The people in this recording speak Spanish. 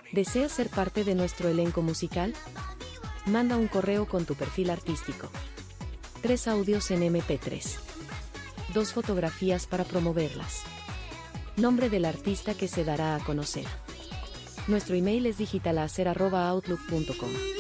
¿Deseas ser parte de nuestro elenco musical? Manda un correo con tu perfil artístico. 3 audios en MP3. 2 fotografías para promoverlas. Nombre del artista que se dará a conocer. Nuestro email es digitalacer@outlook.com.